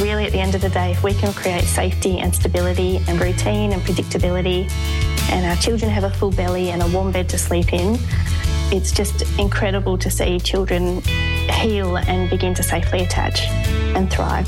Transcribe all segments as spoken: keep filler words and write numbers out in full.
really, at the end of the day, if we can create safety and stability and routine and predictability, and our children have a full belly and a warm bed to sleep in, it's just incredible to see children heal and begin to safely attach and thrive.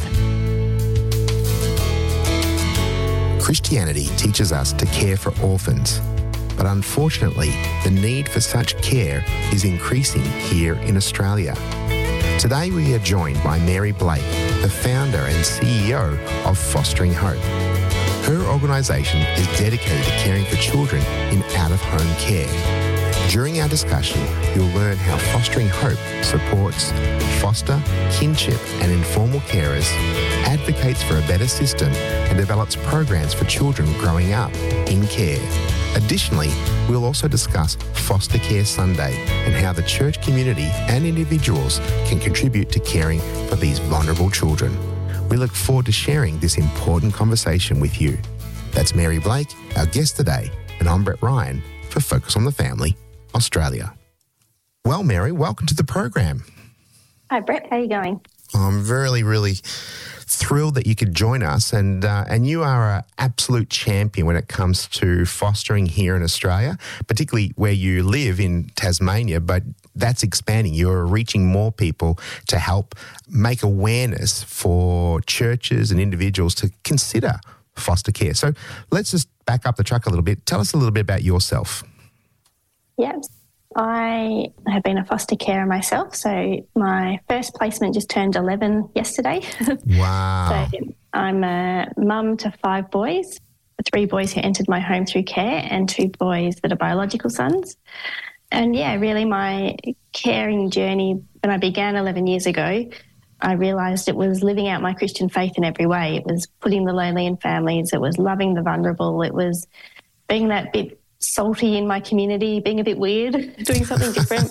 Christianity teaches us to care for orphans, but unfortunately, the need for such care is increasing here in Australia. Today we are joined by Mary Blake, the founder and C E O of Fostering Hope. Her organisation is dedicated to caring for children in out-of-home care. During our discussion, you'll learn how Fostering Hope supports foster, kinship and informal carers, advocates for a better system and develops programs for children growing up in care. Additionally, we'll also discuss Foster Care Sunday and how the church community and individuals can contribute to caring for these vulnerable children. We look forward to sharing this important conversation with you. That's Mary Blake, our guest today, and I'm Brett Ryan for Focus on the Family, Australia. Well, Mary, welcome to the program. Hi, Brett. How are you going? I'm really, really thrilled that you could join us, and uh, and you are an absolute champion when it comes to fostering here in Australia, particularly where you live in Tasmania, but that's expanding. You're reaching more people to help make awareness for churches and individuals to consider foster care. So let's just back up the truck a little bit. Tell us a little bit about yourself. Yep. I have been a foster carer myself. So my first placement just turned eleven yesterday. Wow. So I'm a mum to five boys, three boys who entered my home through care and two boys that are biological sons. And yeah, really my caring journey, when I began eleven years ago, I realised it was living out my Christian faith in every way. It was putting the lonely in families. It was loving the vulnerable. It was being that bit salty in my community, being a bit weird, doing something different.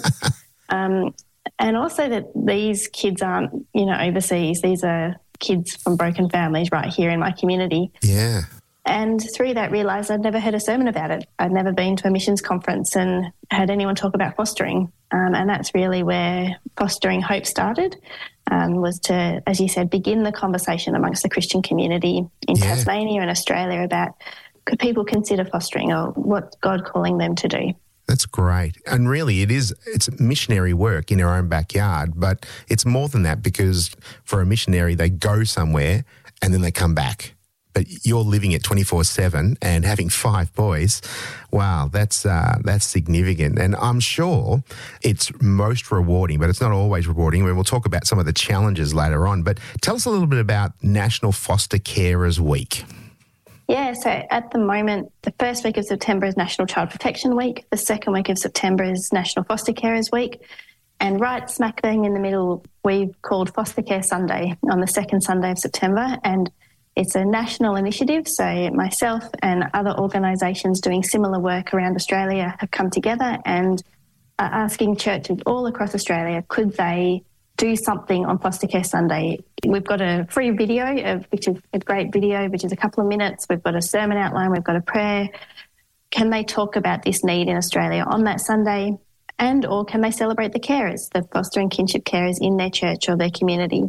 um, and also that these kids aren't, you know, overseas. These are kids from broken families right here in my community. Yeah. And through that realised I'd never heard a sermon about it. I'd never been to a missions conference and had anyone talk about fostering. Um, and that's really where Fostering Hope started, um, was to, as you said, begin the conversation amongst the Christian community in Yeah. Tasmania and Australia about could people consider fostering or what's God calling them to do. That's great. And really it is, it's missionary work in our own backyard, but it's more than that, because for a missionary, they go somewhere and then they come back. But you're living it twenty-four seven and having five boys. Wow, that's uh, that's significant. And I'm sure it's most rewarding, but it's not always rewarding. I mean, we'll talk about some of the challenges later on. But tell us a little bit about National Foster Carers Week. Yeah, so at the moment, the first week of September is National Child Protection Week. The second week of September is National Foster Carers Week. And right smack bang in the middle, we've called Foster Care Sunday on the second Sunday of September. And it's a national initiative, so myself and other organisations doing similar work around Australia have come together and are asking churches all across Australia, could they do something on Foster Care Sunday? We've got a free video, of, which is a great video, which is a couple of minutes. We've got a sermon outline, we've got a prayer. Can they talk about this need in Australia on that Sunday? And or can they celebrate the carers, the foster and kinship carers in their church or their community?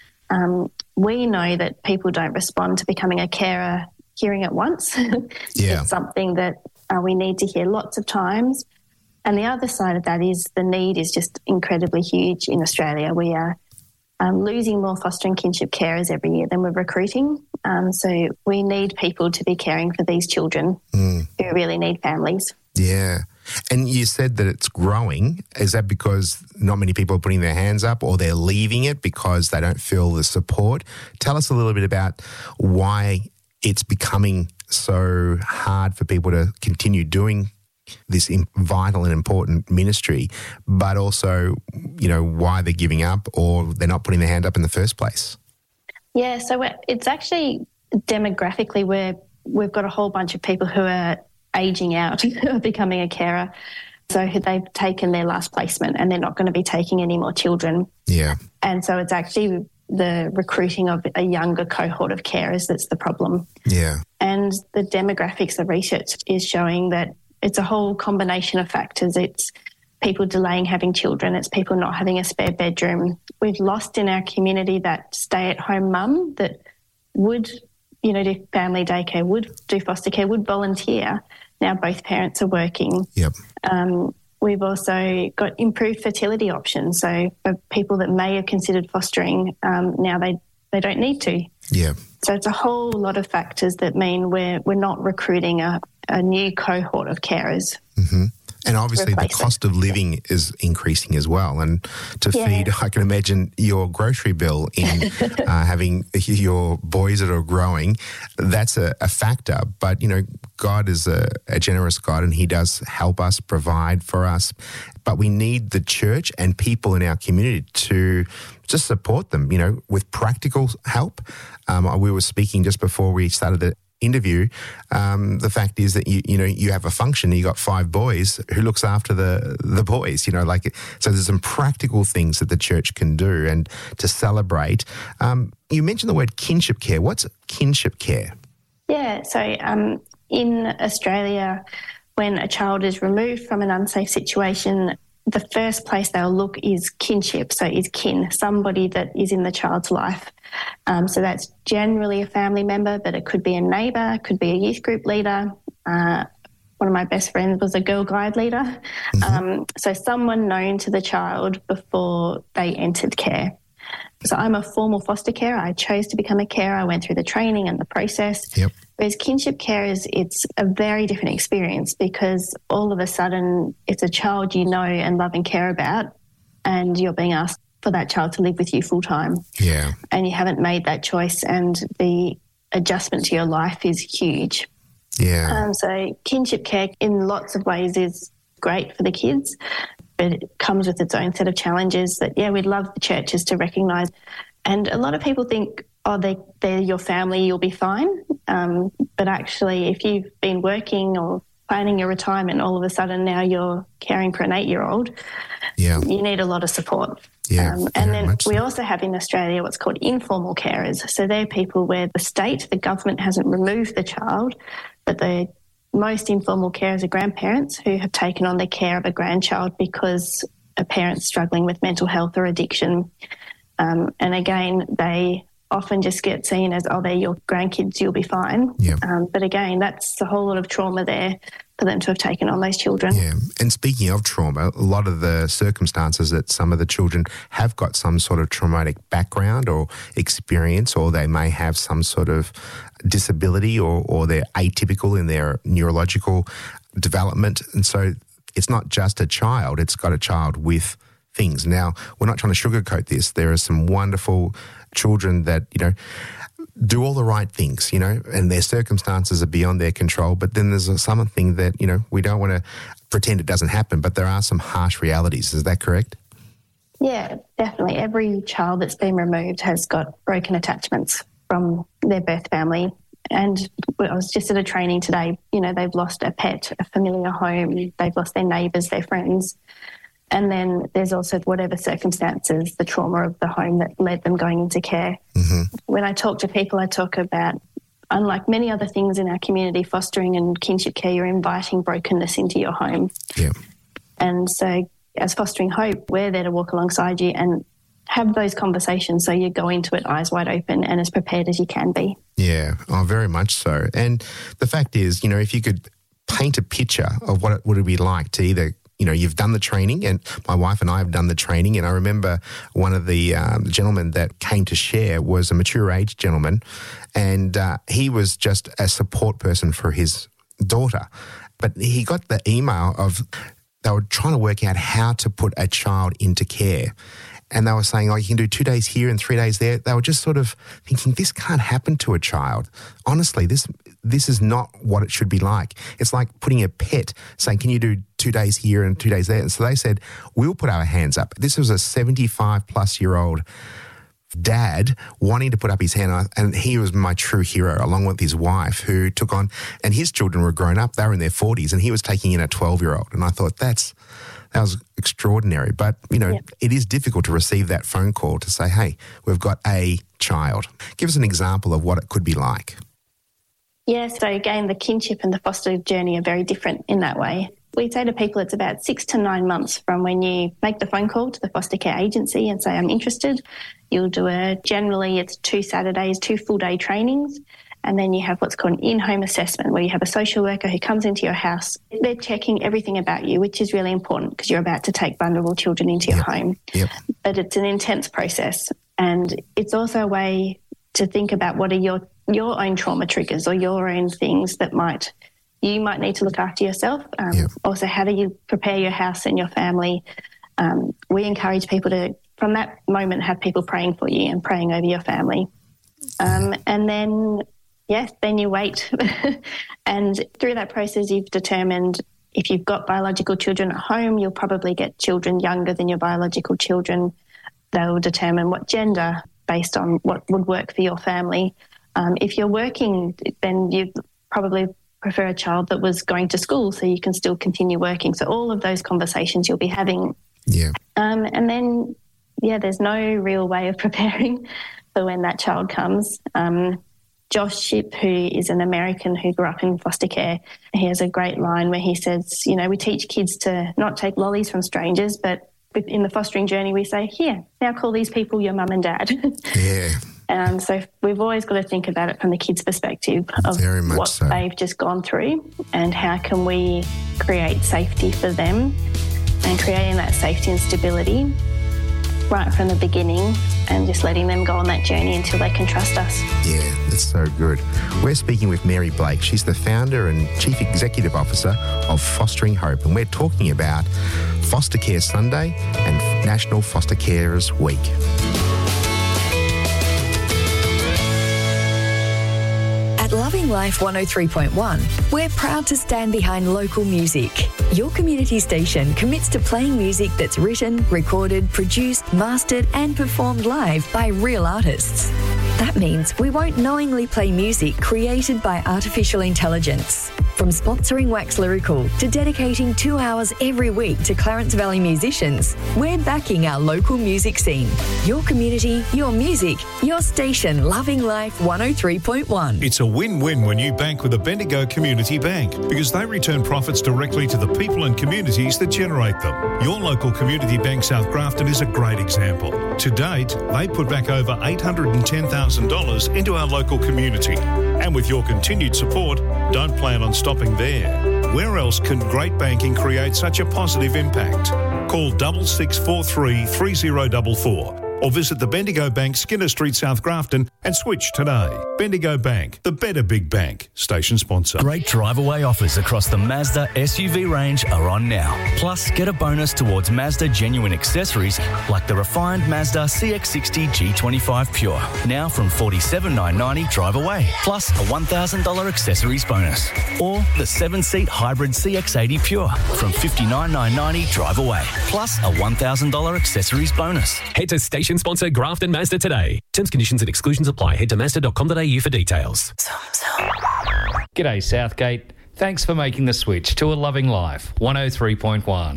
Um, we know that people don't respond to becoming a carer hearing it once. Yeah. It's something that uh, we need to hear lots of times. And the other side of that is the need is just incredibly huge in Australia. We are um, losing more foster and kinship carers every year than we're recruiting. Um, so we need people to be caring for these children mm. who really need families. Yeah. And you said that it's growing. Is that because not many people are putting their hands up, or they're leaving it because they don't feel the support? Tell us a little bit about why it's becoming so hard for people to continue doing this vital and important ministry, but also, you know, why they're giving up or they're not putting their hand up in the first place. Yeah, so it's actually demographically where we've got a whole bunch of people who are ageing out of becoming a carer. So they've taken their last placement and they're not going to be taking any more children. Yeah. And so it's actually the recruiting of a younger cohort of carers that's the problem. Yeah. And the demographics of research is showing that it's a whole combination of factors. It's people delaying having children. It's people not having a spare bedroom. We've lost in our community that stay-at-home mum that would, you know, do family daycare, would do foster care, would volunteer. Now both parents are working. Yep. Um, we've also got improved fertility options. So for people that may have considered fostering, um, now they, they don't need to. Yeah. So it's a whole lot of factors that mean we're we're not recruiting a, a new cohort of carers. Mm-hmm. And obviously the cost it. of living is increasing as well. And to yeah. feed, I can imagine your grocery bill in uh, having your boys that are growing, that's a, a factor. But, you know, God is a, a generous God and he does help us, provide for us. But we need the church and people in our community to just support them, you know, with practical help. Um, we were speaking just before we started the interview, um, the fact is that you you know you have a function, you got five boys, who looks after the the boys, you know, like, so there's some practical things that the church can do and to celebrate. Um, you mentioned the word kinship care. What's kinship care? Yeah, so um, in Australia, when a child is removed from an unsafe situation, the first place they'll look is kinship, so is kin, somebody that is in the child's life. Um, so that's generally a family member, but it could be a neighbour, could be a youth group leader. Uh, one of my best friends was a Girl Guide leader. Mm-hmm. Um, so someone known to the child before they entered care. So I'm a formal foster carer. I chose to become a carer. I went through the training and the process. Yep. Whereas kinship care is, it's a very different experience because all of a sudden it's a child you know and love and care about, and you're being asked for that child to live with you full time. Yeah. And you haven't made that choice, and the adjustment to your life is huge. Yeah. Um, so kinship care in lots of ways is great for the kids, but it comes with its own set of challenges that, yeah, we'd love the churches to recognise. And a lot of people think, oh, they, they're your family, you'll be fine. Um, but actually, if you've been working or planning your retirement, all of a sudden now you're caring for an eight-year-old, yeah. you need a lot of support. Yeah, um, and then we so. also have in Australia what's called informal carers. So they're people where the state, the government hasn't removed the child, but the most informal carers are grandparents who have taken on the care of a grandchild because a parent's struggling with mental health or addiction. Um, and again, they often just get seen as, oh, they're your grandkids, you'll be fine. Yeah. Um, but again, that's a whole lot of trauma there for them to have taken on those children. Yeah. And speaking of trauma, a lot of the circumstances that some of the children have got some sort of traumatic background or experience, or they may have some sort of disability, or, or they're atypical in their neurological development. And so it's not just a child, it's got a child with things. Now, we're not trying to sugarcoat this. There are some wonderful children that, you know, do all the right things, you know, and their circumstances are beyond their control. But then there's something that, you know, we don't want to pretend it doesn't happen, but there are some harsh realities. Is that correct? Yeah, definitely. Every child that's been removed has got broken attachments from their birth family. And I was just at a training today, you know, they've lost a pet, a familiar home, they've lost their neighbours, their friends. And then there's also whatever circumstances, the trauma of the home that led them going into care. Mm-hmm. When I talk to people, I talk about, unlike many other things in our community, fostering and kinship care, you're inviting brokenness into your home. Yeah. And so as Fostering Hope, we're there to walk alongside you and have those conversations so you go into it eyes wide open and as prepared as you can be. Yeah, oh, very much so. And the fact is, you know, if you could paint a picture of what it would be like to either, you know, you've done the training, and my wife and I have done the training, and I remember one of the um, gentlemen that came to share was a mature age gentleman, and uh, he was just a support person for his daughter. But he got the email of, they were trying to work out how to put a child into care. And they were saying, oh, you can do two days here and three days there. They were just sort of thinking, this can't happen to a child. Honestly, this this is not what it should be like. It's like putting a pet, saying, can you do two days here and two days there? And so they said, we'll put our hands up. This was a seventy-five plus year old dad wanting to put up his hand, and he was my true hero, along with his wife, who took on, and his children were grown up. They were in their forties, and he was taking in a twelve-year-old. And I thought, that's that was extraordinary. But, you know, yep. It is difficult to receive that phone call to say, hey, we've got a child. Give us an example of what it could be like. Yeah, so again, the kinship and the foster journey are very different in that way. We say to people it's about six to nine months from when you make the phone call to the foster care agency and say, I'm interested. You'll do a, generally it's two Saturdays, two full day trainings. And then you have what's called an in-home assessment where you have a social worker who comes into your house. They're checking everything about you, which is really important because you're about to take vulnerable children into your yep. home. Yep. But it's an intense process. And it's also a way to think about what are your, your own trauma triggers or your own things that might you might need to look after yourself. Um, yep. Also, how do you prepare your house and your family? Um, we encourage people to, from that moment, have people praying for you and praying over your family. Um, and then... Yes, then you wait. And through that process, you've determined if you've got biological children at home, you'll probably get children younger than your biological children. They will determine what gender based on what would work for your family. Um, if you're working, then you probably prefer a child that was going to school so you can still continue working. So all of those conversations you'll be having. Yeah. Um, and then, yeah, there's no real way of preparing for when that child comes. Um Josh Shipp, who is an American who grew up in foster care, he has a great line where he says, you know, we teach kids to not take lollies from strangers, but in the fostering journey we say, here, now call these people your mum and dad. Yeah. Um, so we've always got to think about it from the kids' perspective of Very much what so. they've just gone through and how can we create safety for them, and creating that safety and stability right from the beginning and just letting them go on that journey until they can trust us. Yeah, that's so good. We're speaking with Mary Blake. She's the founder and chief executive officer of Fostering Hope, and we're talking about Foster Care Sunday and National Foster Carers Week. At Loving Life one oh three point one, we're proud to stand behind local music. Your community station commits to playing music that's written, recorded, produced, mastered and performed live by real artists. That means we won't knowingly play music created by artificial intelligence. From sponsoring Wax Lyrical to dedicating two hours every week to Clarence Valley musicians, we're backing our local music scene. Your community, your music, your station, Loving Life one oh three point one. It's a win-win when you bank with a Bendigo Community Bank because they return profits directly to the people and communities that generate them. Your local community bank, South Grafton, is a great example. To date, they put back over eight hundred ten thousand dollars into our local community. And with your continued support, don't plan on stopping there. Where else can great banking create such a positive impact? Call double six four three three zero four four or visit the Bendigo Bank, Skinner Street, South Grafton and switch today. Bendigo Bank, the better big bank. Station sponsor. Great drive-away offers across the Mazda S U V range are on now. Plus, get a bonus towards Mazda genuine accessories like the refined Mazda C X sixty G twenty-five Pure, now from forty-seven thousand nine hundred ninety drive away, plus a one thousand dollars accessories bonus. Or the seven-seat hybrid C X eighty Pure from fifty-nine thousand nine hundred ninety drive away, plus a one thousand dollars accessories bonus. Head to station sponsor Grafton Mazda today. Terms, conditions and exclusions apply. Head to mazda dot com dot a u for details. G'day Southgate. Thanks for making the switch to a Loving Life one oh three point one.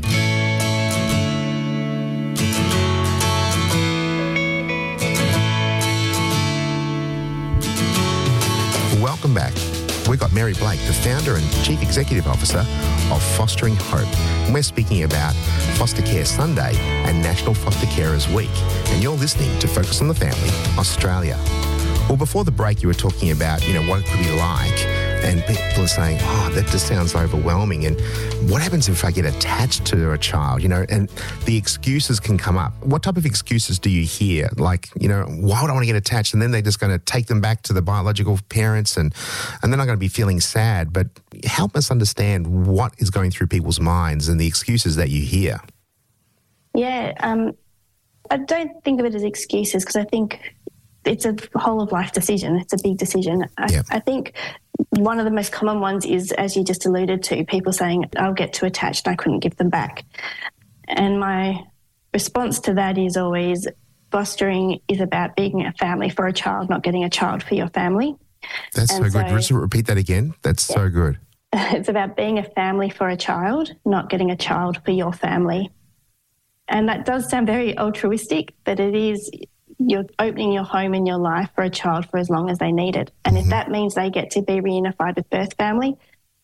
Welcome back. We've got Mary Blake, the founder and chief executive officer of Fostering Hope. And we're speaking about Foster Care Sunday and National Foster Carers Week. And you're listening to Focus on the Family, Australia. Well, before the break, you were talking about, you know, what it could be like. And people are saying, oh, that just sounds overwhelming. And what happens if I get attached to a child, you know, and the excuses can come up. What type of excuses do you hear? Like, you know, why would I want to get attached? And then they're just going to take them back to the biological parents and, and they're not going to be feeling sad. But help us understand what is going through people's minds and the excuses that you hear. Yeah, um, I don't think of it as excuses because I think it's a whole of life decision. It's a big decision. I, yep. I think one of the most common ones is, as you just alluded to, people saying, I'll get too attached and I couldn't give them back. And my response to that is always, fostering is about being a family for a child, not getting a child for your family. That's and so good. Just repeat that again. That's yeah. so good. It's about being a family for a child, not getting a child for your family. And that does sound very altruistic, but it is... You're opening your home and your life for a child for as long as they need it. And mm-hmm. if that means they get to be reunified with birth family,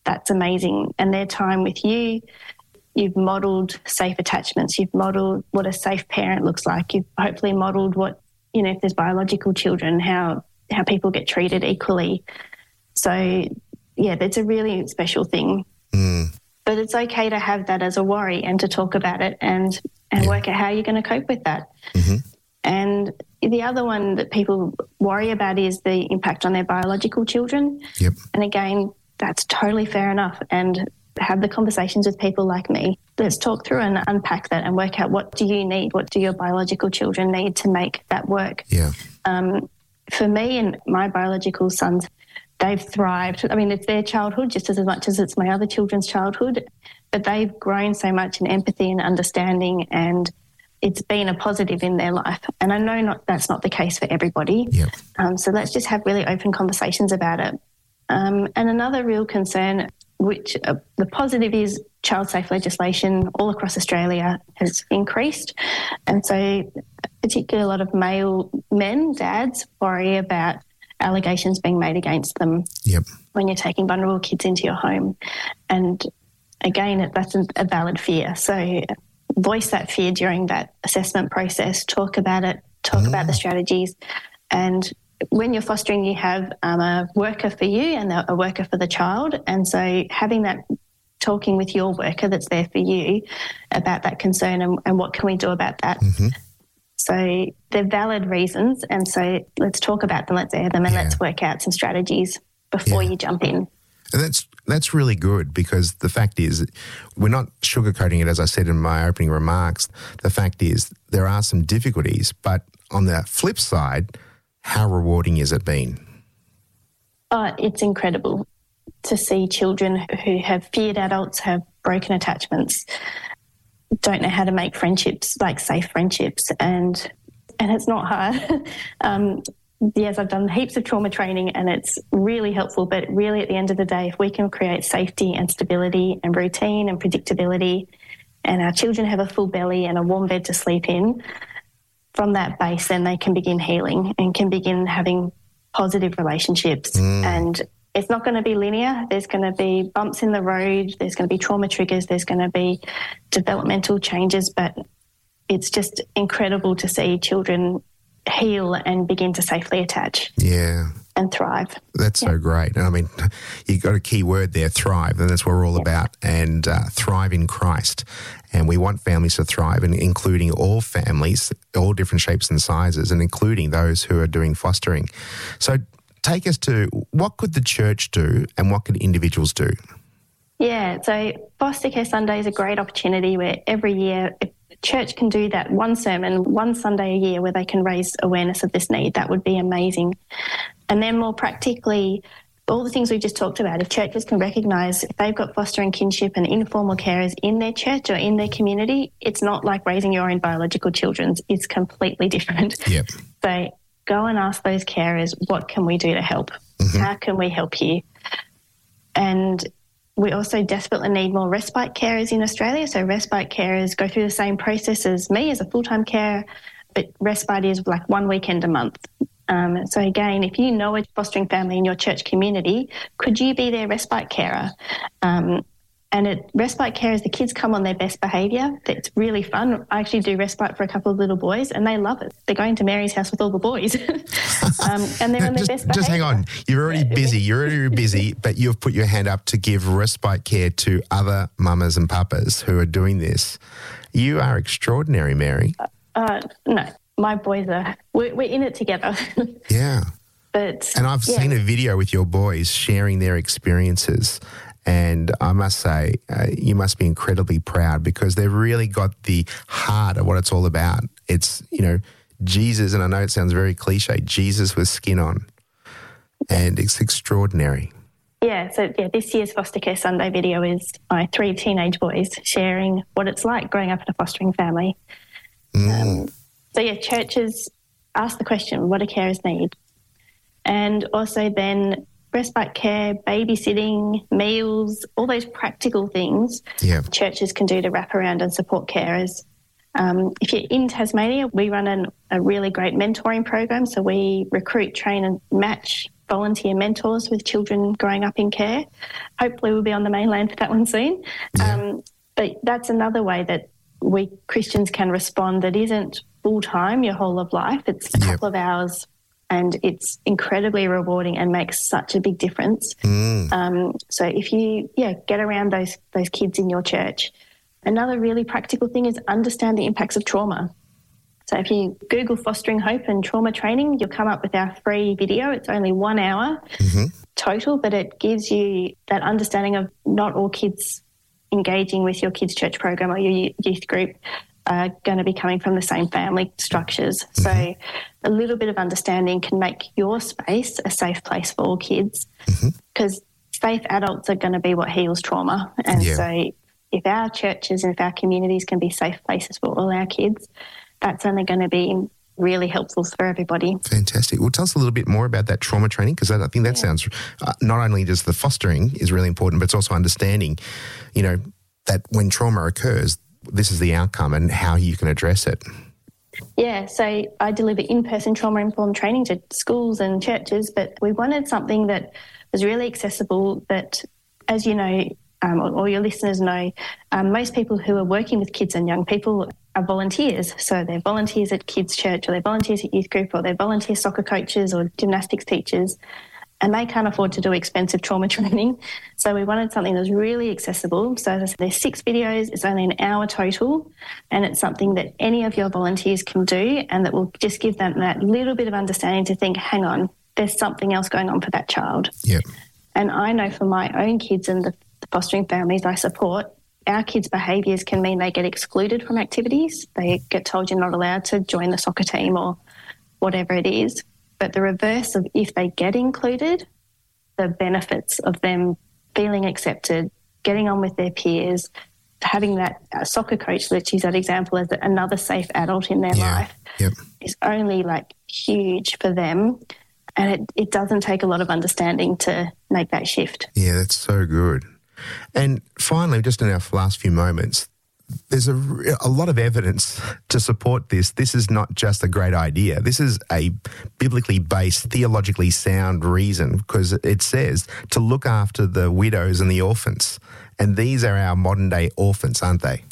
that's amazing. And their time with you, you've modelled safe attachments, you've modelled what a safe parent looks like, you've hopefully modelled what, you know, if there's biological children, how how people get treated equally. So, yeah, that's a really special thing. Mm. But it's okay to have that as a worry and to talk about it and, and yeah. work out how you're going to cope with that. Mm-hmm. And the other one that people worry about is the impact on their biological children. Yep. And again, that's totally fair enough. And have the conversations with people like me. Let's talk through and unpack that and work out what do you need, what do your biological children need to make that work. Yeah. Um, for me and my biological sons, they've thrived. I mean, it's their childhood just as much as it's my other children's childhood, but they've grown so much in empathy and understanding, and it's been a positive in their life. And I know not that's not the case for everybody. Yep. Um, so let's just have really open conversations about it. Um, and another real concern, which uh, the positive is child safe legislation all across Australia has increased. And so particularly a lot of male men, dads, worry about allegations being made against them yep. when you're taking vulnerable kids into your home. And again, that's a valid fear. So voice that fear during that assessment process, talk about it, talk mm. about the strategies. And when you're fostering, you have um, a worker for you and a worker for the child. And so having that talking with your worker that's there for you about that concern and, and what can we do about that. Mm-hmm. So they're valid reasons. And so let's talk about them, let's air them, and yeah. let's work out some strategies before yeah. you jump in. And that's that's really good, because the fact is we're not sugarcoating it, as I said in my opening remarks. The fact is there are some difficulties, but on the flip side, how rewarding has it been? Oh, it's incredible to see children who have feared adults, have broken attachments, don't know how to make friendships, like safe friendships, and and it's not hard. um, yes, I've done heaps of trauma training and it's really helpful, but really at the end of the day, if we can create safety and stability and routine and predictability, and our children have a full belly and a warm bed to sleep in, from that base, then they can begin healing and can begin having positive relationships. Mm. And it's not going to be linear. There's going to be bumps in the road. There's going to be trauma triggers. There's going to be developmental changes, but it's just incredible to see children heal and begin to safely attach. Yeah. And thrive. That's yeah. so great. And I mean, you got a key word there, thrive, and that's what we're all yeah. about, and uh, thrive in Christ. And we want families to thrive, and including all families, all different shapes and sizes, and including those who are doing fostering. So take us to, what could the church do and what could individuals do? Yeah, so Foster Care Sunday is a great opportunity where every year if the church can do that one sermon, one Sunday a year where they can raise awareness of this need. That would be amazing. And then more practically, all the things we've just talked about, if churches can recognise if they've got fostering kinship and informal carers in their church or in their community, it's not like raising your own biological children. It's completely different. Yep. So go and ask those carers, what can we do to help? Mm-hmm. How can we help you? And we also desperately need more respite carers in Australia. So respite carers go through the same process as me as a full-time carer, but respite is like one weekend a month. Um, so again, if you know a fostering family in your church community, could you be their respite carer? Um, and at respite carers, the kids come on their best behaviour. It's really fun. I actually do respite for a couple of little boys and they love it. They're going to Mary's house with all the boys um, and they're on their just, best behaviour. Just hang on. You're already busy. You're already busy, but you've put your hand up to give respite care to other mamas and papas who are doing this. You are extraordinary, Mary. Uh, uh, no. My boys are, we're, we're in it together. Yeah. But And I've yeah. seen a video with your boys sharing their experiences, and I must say, uh, you must be incredibly proud because they've really got the heart of what it's all about. It's, you know, Jesus, and I know it sounds very cliche, Jesus with skin on, and it's extraordinary. Yeah, so yeah, this year's Foster Care Sunday video is my three teenage boys sharing what it's like growing up in a fostering family. Mm. Um, So, yeah, churches ask the question, what do carers need? And also then respite care, babysitting, meals, all those practical things yeah. churches can do to wrap around and support carers. Um, if you're in Tasmania, we run an, a really great mentoring program. So we recruit, train and match volunteer mentors with children growing up in care. Hopefully we'll be on the mainland for that one soon. Yeah. Um, but that's another way that we Christians can respond that isn't full-time your whole of life. It's a yep. couple of hours and it's incredibly rewarding and makes such a big difference. Mm. Um, so if you, yeah, get around those those kids in your church. Another really practical thing is understand the impacts of trauma. So if you Google Fostering Hope and trauma training, you'll come up with our free video. It's only one hour mm-hmm. total, but it gives you that understanding of not all kids engaging with your kids' church program or your youth group are going to be coming from the same family structures. Mm-hmm. So a little bit of understanding can make your space a safe place for all kids, because mm-hmm. safe adults are going to be what heals trauma. And yeah. so if our churches and if our communities can be safe places for all our kids, that's only going to be really helpful for everybody. Fantastic. Well, tell us a little bit more about that trauma training, because I think that yeah. sounds, uh, not only just the fostering is really important, but it's also understanding, you know, that when trauma occurs, this is the outcome and how you can address it. Yeah, so I deliver in-person trauma-informed training to schools and churches, but we wanted something that was really accessible that, as you know, um, or, or your listeners know, um, most people who are working with kids and young people are volunteers. So they're volunteers at kids' church, or they're volunteers at youth group, or they're volunteer soccer coaches or gymnastics teachers, and they can't afford to do expensive trauma training. So we wanted something that was really accessible. So as I said, there's six videos, it's only an hour total, and it's something that any of your volunteers can do and that will just give them that little bit of understanding to think, hang on, there's something else going on for that child. Yep. And I know for my own kids and the, the fostering families I support, our kids' behaviours can mean they get excluded from activities. They get told you're not allowed to join the soccer team or whatever it is. But the reverse of if they get included, the benefits of them feeling accepted, getting on with their peers, having that uh, soccer coach, let's use that example as another safe adult in their yeah. life, yep. is only like huge for them. And it, it doesn't take a lot of understanding to make that shift. Yeah, that's so good. And finally, just in our last few moments, there's a, a lot of evidence to support this. This is not just a great idea. This is a biblically based, theologically sound reason, because it says to look after the widows and the orphans. And these are our modern day orphans, aren't they?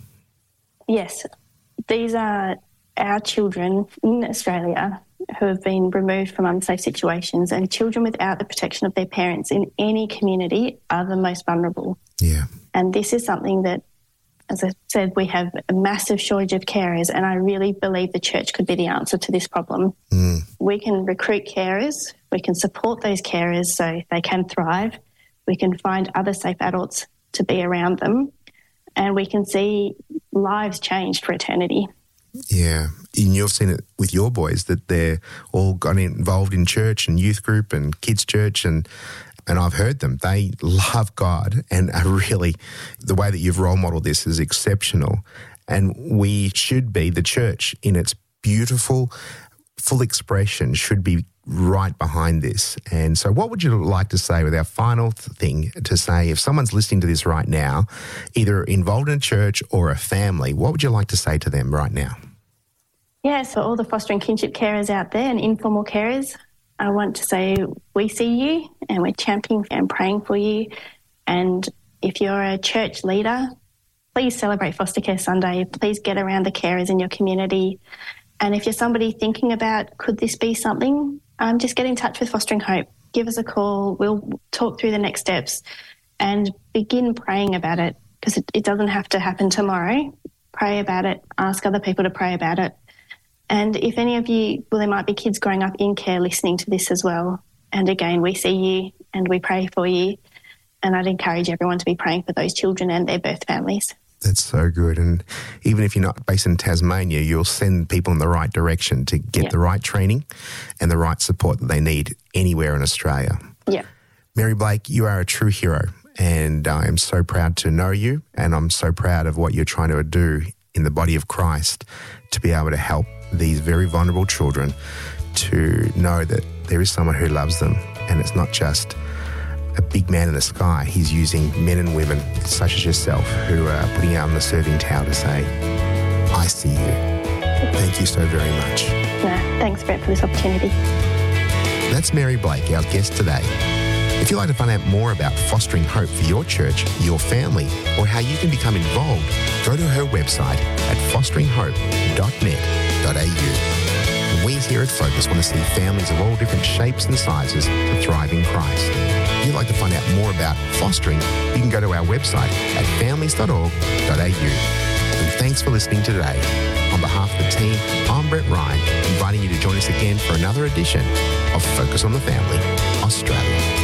Yes. These are our children in Australia who have been removed from unsafe situations, and children without the protection of their parents in any community are the most vulnerable. Yeah. And this is something that, as I said, we have a massive shortage of carers, and I really believe the church could be the answer to this problem. Mm. We can recruit carers, we can support those carers so they can thrive, we can find other safe adults to be around them, and we can see lives changed for eternity. Yeah, and you've seen it with your boys that they're all got involved in church and youth group and kids' church, and and I've heard them. They love God and are really, the way that you've role modelled this is exceptional. And we should be, the church in its beautiful, full expression should be right behind this. And so what would you like to say with our final thing to say, if someone's listening to this right now, either involved in a church or a family, what would you like to say to them right now? Yeah, so all the fostering kinship carers out there and informal carers, I want to say we see you and we're championing and praying for you. And if you're a church leader, please celebrate Foster Care Sunday. Please get around the carers in your community. And if you're somebody thinking about, could this be something, um, just get in touch with Fostering Hope. Give us a call. We'll talk through the next steps and begin praying about it, because it, it doesn't have to happen tomorrow. Pray about it. Ask other people to pray about it. And if any of you, well, there might be kids growing up in care listening to this as well. And again, we see you and we pray for you. And I'd encourage everyone to be praying for those children and their birth families. That's so good. And even if you're not based in Tasmania, you'll send people in the right direction to get yeah. the right training and the right support that they need anywhere in Australia. Yeah. Mary Blake, you are a true hero. And I am so proud to know you. And I'm so proud of what you're trying to do in the body of Christ to be able to help these very vulnerable children to know that there is someone who loves them, and it's not just a big man in the sky. He's using men and women such as yourself who are putting out on the serving towel to say, I see you. Thank you so very much. No, thanks, Brett, for this opportunity. That's Mary Blake, our guest today. If you'd like to find out more about fostering hope for your church, your family, or how you can become involved, go to her website at fostering hope dot net dot a u. We here at Focus want to see families of all different shapes and sizes to thrive in Christ. If you'd like to find out more about fostering, you can go to our website at families dot org dot a u. And thanks for listening today. On behalf of the team, I'm Brett Ryan, inviting you to join us again for another edition of Focus on the Family, Australia.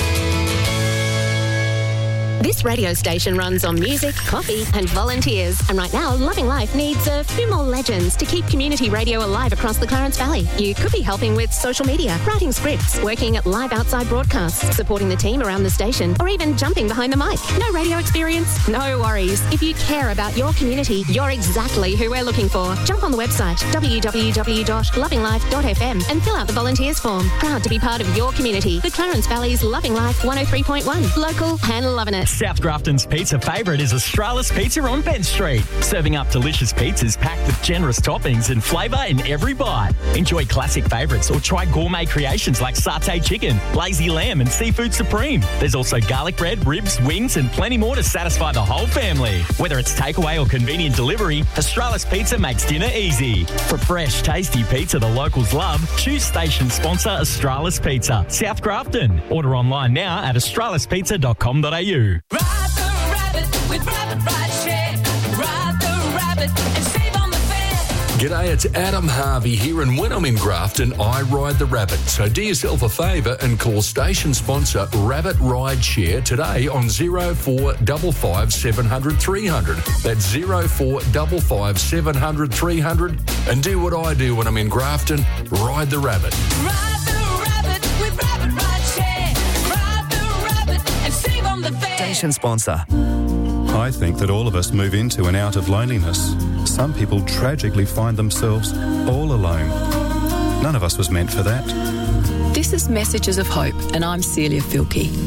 This radio station runs on music, coffee and volunteers. And right now, Loving Life needs a few more legends to keep community radio alive across the Clarence Valley. You could be helping with social media, writing scripts, working at live outside broadcasts, supporting the team around the station, or even jumping behind the mic. No radio experience? No worries. If you care about your community, you're exactly who we're looking for. Jump on the website, w w w dot loving life dot f m, and fill out the volunteers form. Proud to be part of your community. The Clarence Valley's Loving Life one oh three point one. Local and loving it. South Grafton's pizza favourite is Australis Pizza on Bench Street. Serving up delicious pizzas packed with generous toppings and flavour in every bite. Enjoy classic favourites or try gourmet creations like satay chicken, lazy lamb and seafood supreme. There's also garlic bread, ribs, wings and plenty more to satisfy the whole family. Whether it's takeaway or convenient delivery, Australis Pizza makes dinner easy. For fresh, tasty pizza the locals love, choose station sponsor Australis Pizza, South Grafton. Order online now at australis pizza dot com dot a u. Ride the rabbit with Rabbit Ride Share. Ride the rabbit and save on the fare. G'day, it's Adam Harvey here, and when I'm in Grafton, I ride the rabbit. So do yourself a favour and call station sponsor Rabbit Ride Share today on zero four five five seven hundred three hundred. That's zero four five five seven hundred three hundred. And do what I do when I'm in Grafton, ride the rabbit. Ride the rabbit with Rabbit Ride Share. Ride the rabbit and save on the fare. Station sponsor. I think that all of us move into and out of loneliness. Some people tragically find themselves all alone. None of us was meant for that. This is Messages of Hope, and I'm Celia Filkey.